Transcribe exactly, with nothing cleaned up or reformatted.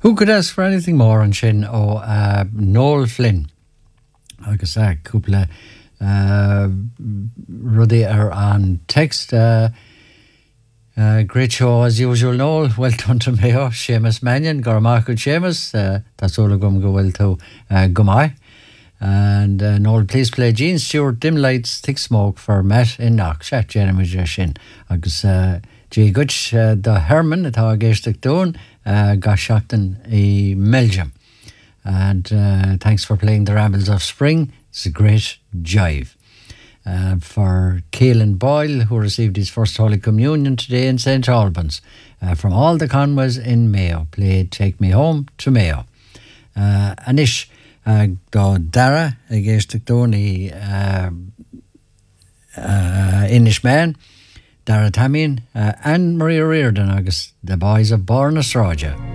Who could ask for anything more an sin ó uh, Noel Flynn agus uh, cúpla uh, rudí ar an text uh, uh, great show as usual Noel, well done to me oh, Seamus Mannion, gur Michael Seamus uh, tásúla gom go bhfuil tú uh, gomai and uh, Noel please play Gene Stewart Dim Lights Thick Smoke for Matt in Knock Shat Jeremy sin agus uh, G Gutch uh, the Herman atá géisteach dún uh, ga seachtain i Belgium and uh, thanks for playing the Rambles of Spring. It's a great jive. Uh, for Keelan Boyle, who received his first Holy Communion today in Saint Albans, uh, from all the Conways in Mayo, played Take Me Home to Mayo. Uh, Anish uh, do Dara, against Tony uh, uh, Inish Man, Dara Tamian, uh, and Maria Reardon, August, the boys of Bornas Roger.